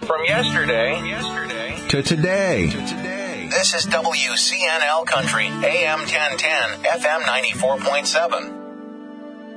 From yesterday to today. This is WCNL Country, AM 1010, FM 94.7.